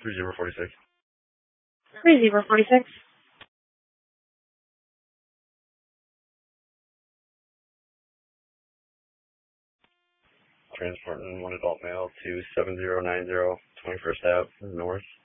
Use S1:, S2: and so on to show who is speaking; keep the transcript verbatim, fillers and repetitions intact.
S1: three zero four six.
S2: three zero four six.
S1: Transporting one adult male to seven zero nine zero twenty-first Ave North.